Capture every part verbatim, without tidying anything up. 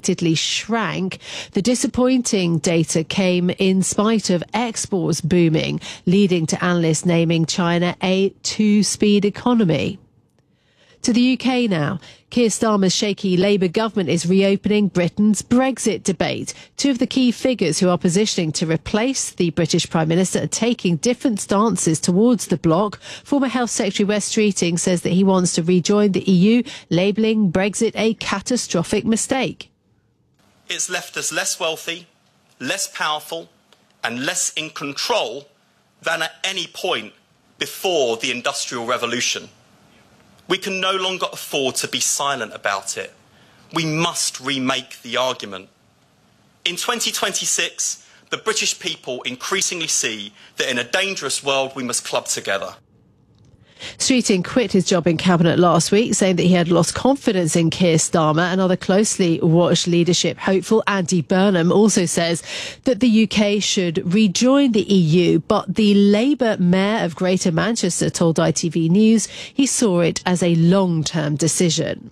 unexpectedly shrank. The disappointing data came in spite of exports booming, leading to analysts naming China a two-speed economy. To the U K now. Keir Starmer's shaky Labour government is reopening Britain's Brexit debate. Two of the key figures who are positioning to replace the British Prime Minister are taking different stances towards the bloc. Former Health Secretary Wes Streeting says that he wants to rejoin the E U, labelling Brexit a catastrophic mistake. It's left us less wealthy, less powerful and less in control than at any point before the Industrial Revolution. We can no longer afford to be silent about it. We must remake the argument. In twenty twenty-six, the British people increasingly see that in a dangerous world we must club together. Streeting quit his job in Cabinet last week, saying that he had lost confidence in Keir Starmer. Another closely watched leadership hopeful, Andy Burnham, also says that the U K should rejoin the E U, but the Labour Mayor of Greater Manchester told I T V News he saw it as a long-term decision.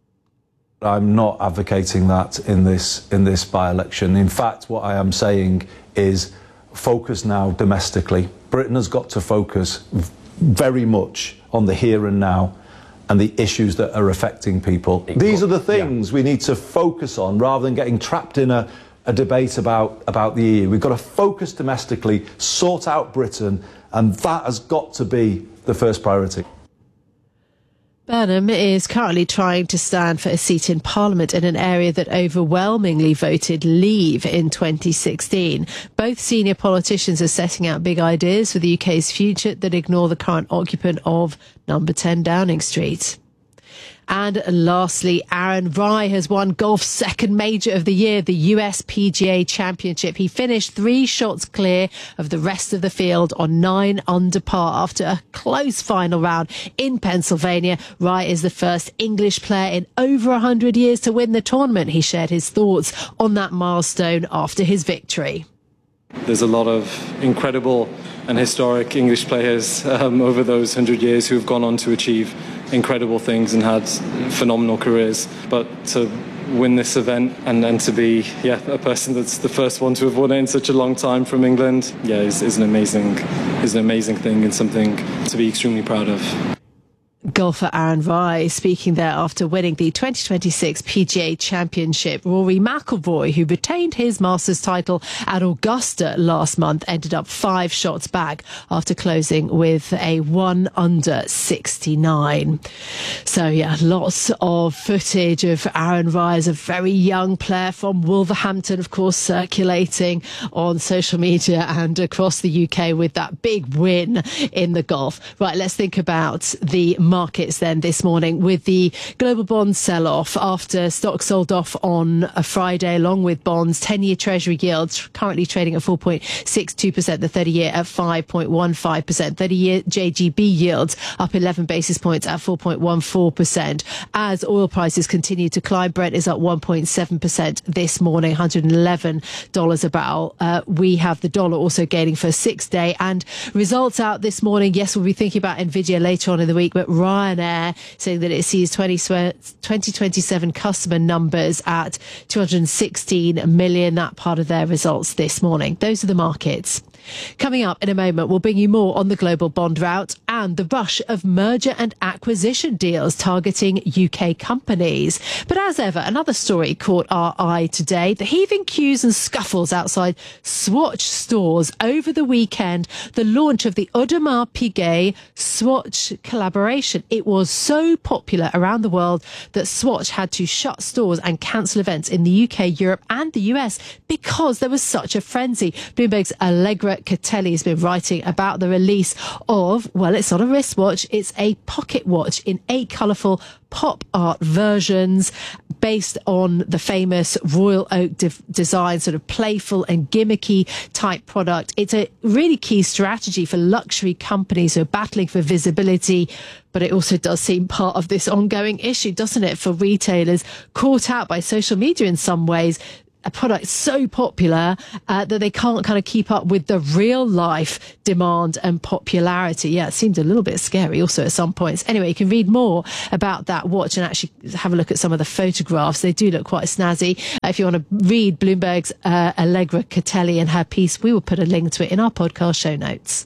I'm not advocating that in this in this by-election. In fact, what I am saying is focus now domestically. Britain has got to focus very much on the here and now and the issues that are affecting people. These are the things yeah. we need to focus on rather than getting trapped in a, a debate about, about the E U. We've got to focus domestically, sort out Britain, and that has got to be the first priority. Burnham is currently trying to stand for a seat in Parliament in an area that overwhelmingly voted Leave in twenty sixteen. Both senior politicians are setting out big ideas for the U K's future that ignore the current occupant of number ten Downing Street. And lastly, Aaron Rai has won golf's second major of the year, the U S P G A Championship. He finished three shots clear of the rest of the field on nine under par after a close final round in Pennsylvania. Rai is the first English player in over one hundred years to win the tournament. He shared his thoughts on that milestone after his victory. There's a lot of incredible and historic English players um, over those hundred years who have gone on to achieve incredible things and had phenomenal careers. But to win this event and then to be yeah a person that's the first one to have won it in such a long time from England, yeah, is, is an amazing is an amazing thing and something to be extremely proud of. Golfer Aaron Rai speaking there after winning the twenty twenty-six P G A Championship. Rory McIlroy, who retained his Masters title at Augusta last month, ended up five shots back after closing with a one under sixty-nine. So yeah, lots of footage of Aaron Rai as a very young player from Wolverhampton, of course, circulating on social media and across the U K with that big win in the golf. Right, let's think about the markets then this morning with the global bond sell-off after stocks sold off on a Friday along with bonds. ten-year Treasury yields currently trading at four point six two percent, the thirty-year at five point one five percent. thirty-year J G B yields up eleven basis points at four point one four percent. As oil prices continue to climb, Brent is up one point seven percent this morning, one hundred eleven dollars a barrel. Uh, we have the dollar also gaining for a six-day. And results out this morning. Yes, we'll be thinking about Nvidia later on in the week, but Ryanair saying that it sees twenty twenty-seven customer numbers at two hundred sixteen million. That part of their results this morning. Those are the markets. Coming up in a moment, we'll bring you more on the global bond rout and the rush of merger and acquisition deals targeting U K companies. But as ever, another story caught our eye today. The heaving queues and scuffles outside Swatch stores over the weekend. The launch of the Audemars Piguet Swatch collaboration. It was so popular around the world that Swatch had to shut stores and cancel events in the U K, Europe and the U S because there was such a frenzy. Bloomberg's Allegra Catelli has been writing about the release of, well, it's not a wristwatch, it's a pocket watch in eight colourful pop art versions based on the famous Royal Oak de- design, sort of playful and gimmicky type product. It's a really key strategy for luxury companies who are battling for visibility, but it also does seem part of this ongoing issue, doesn't it, for retailers caught out by social media in some ways. a product so popular uh, that they can't kind of keep up with the real life demand and popularity. Yeah, it seemed a little bit scary also at some points. Anyway, you can read more about that watch and actually have a look at some of the photographs. They do look quite snazzy. Uh, if you want to read Bloomberg's uh, Allegra Catelli and her piece, we will put a link to it in our podcast show notes.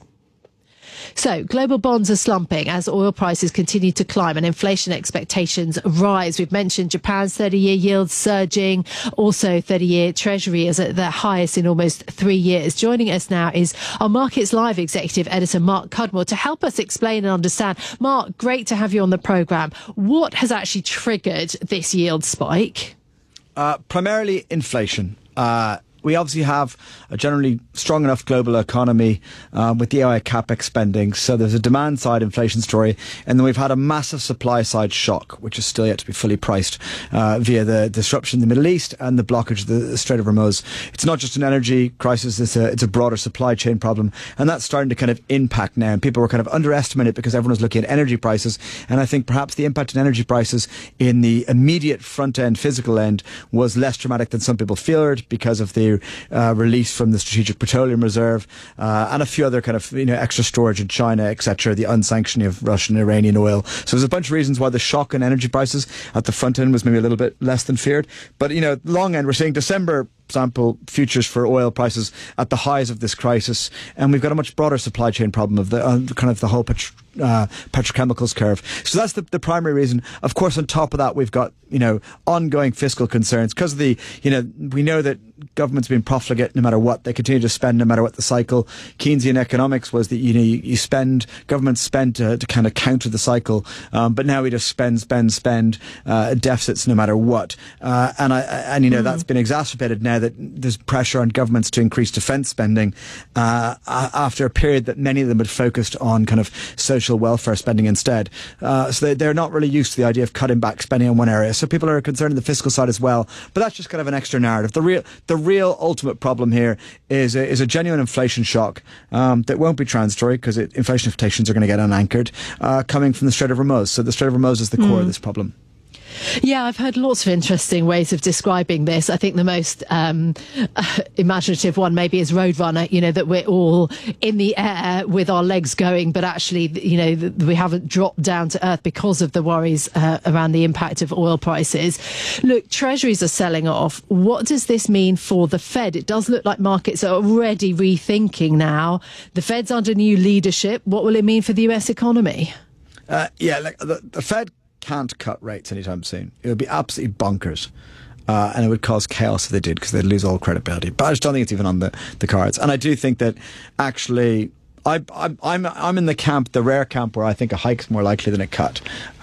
So global bonds are slumping as oil prices continue to climb and inflation expectations rise. We've mentioned Japan's thirty-year yield surging. Also, thirty-year Treasury is at their highest in almost three years. Joining us now is our Markets Live executive editor, Mark Cudmore, to help us explain and understand. Mark, great to have you on the programme. What has actually triggered this yield spike? Uh, primarily inflation. Uh We obviously have a generally strong enough global economy um, with the A I capex spending. So there's a demand side inflation story. And then we've had a massive supply side shock, which is still yet to be fully priced uh, via the disruption in the Middle East and the blockage of the Strait of Hormuz. It's not just an energy crisis. It's a, it's a broader supply chain problem. And that's starting to kind of impact now. And people were kind of underestimating it because everyone was looking at energy prices. And I think perhaps the impact on energy prices in the immediate front end, physical end, was less dramatic than some people feared because of the Uh, release from the Strategic Petroleum Reserve uh, and a few other kind of you know extra storage in China, et cetera. The unsanctioning of Russian and Iranian oil. So there's a bunch of reasons why the shock in energy prices at the front end was maybe a little bit less than feared. But you know, long end, we're seeing December sample futures for oil prices at the highs of this crisis, and we've got a much broader supply chain problem of the uh, kind of the whole petro- uh, petrochemicals curve. So that's the, the primary reason. Of course, on top of that, we've got you know ongoing fiscal concerns because of the you know we know that government's been profligate no matter what. They continue to spend no matter what the cycle. Keynesian economics was that you know you, you spend governments spend to, to kind of counter the cycle, um, but now we just spend, spend, spend uh, deficits no matter what. Uh, and I and you know mm. that's been exacerbated now that there's pressure on governments to increase defence spending uh, after a period that many of them had focused on kind of social welfare spending instead. Uh, so they, they're not really used to the idea of cutting back spending in one area. So people are concerned in the fiscal side as well. But that's just kind of an extra narrative. The real the real ultimate problem here is a, is a genuine inflation shock um, that won't be transitory because inflation expectations are going to get unanchored uh, coming from the Strait of Hormuz. So the Strait of Hormuz is the core mm. of this problem. Yeah, I've heard lots of interesting ways of describing this. I think the most um, uh, imaginative one maybe is Roadrunner, you know, that we're all in the air with our legs going, but actually, you know, we haven't dropped down to earth because of the worries uh, around the impact of oil prices. Look, treasuries are selling off. What does this mean for the Fed? It does look like markets are already rethinking now. The Fed's under new leadership. What will it mean for the U S economy? Uh, yeah, like the, the Fed can't cut rates anytime soon. It would be absolutely bonkers. Uh, and it would cause chaos if they did because they'd lose all credibility. But I just don't think it's even on the, the cards. And I do think that actually I, I, I'm I'm in the camp, the rare camp, where I think a hike's more likely than a cut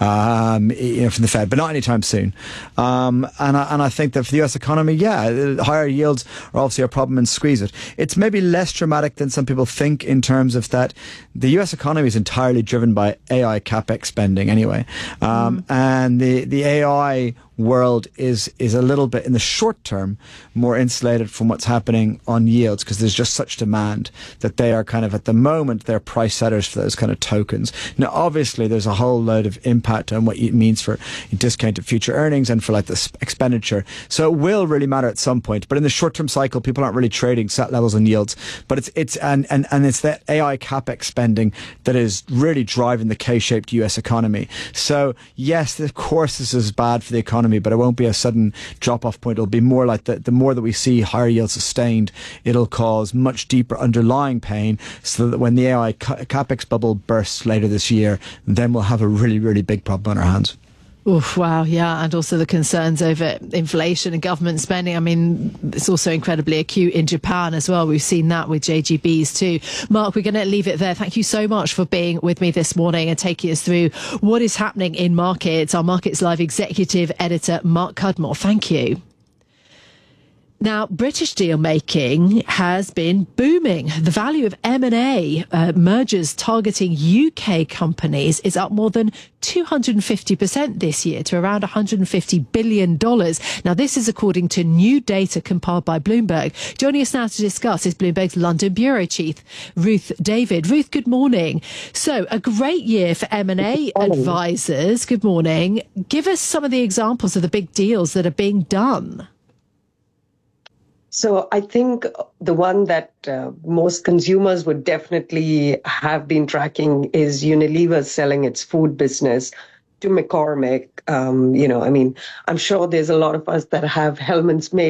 um, you know, from the Fed, but not anytime soon. Um, and, I, and I think that for the U S economy, yeah, higher yields are obviously a problem and squeeze it. It's maybe less dramatic than some people think in terms of that the U S economy is entirely driven by A I capex spending anyway. Um, mm. And the, the A I world is is a little bit in the short term more insulated from what's happening on yields because there's just such demand that they are kind of at the moment they're price setters for those kind of tokens. Now obviously there's a whole load of impact on what it means for discounted future earnings and for like the expenditure, so it will really matter at some point, but in the short term cycle people aren't really trading set levels and yields, but it's it's and and, and it's that A I capex spending that is really driving the K-shaped U S economy. So yes, of course this is bad for the economy, but it won't be a sudden drop-off point. It'll be more like the, the more that we see higher yields sustained, it'll cause much deeper underlying pain so that when the A I ca- capex bubble bursts later this year, then we'll have a really, really big problem on our hands. Oof, wow, yeah, and also the concerns over inflation and government spending. I mean, it's also incredibly acute in Japan as well. We've seen that with J G Bs too. Mark, we're going to leave it there. Thank you so much for being with me this morning and taking us through what is happening in markets. Our Markets Live executive editor, Mark Cudmore. Thank you. Now, British deal making has been booming. The value of M and A uh, mergers targeting U K companies is up more than two hundred fifty percent this year to around one hundred fifty billion dollars. Now, this is according to new data compiled by Bloomberg. Joining us now to discuss is Bloomberg's London Bureau Chief, Ruth David. Ruth, good morning. So, a great year for M and A advisors. Good morning. Give us some of the examples of the big deals that are being done. So I think the one that uh, most consumers would definitely have been tracking is Unilever selling its food business to McCormick. Um, you know, I mean, I'm sure there's a lot of us that have Hellman's made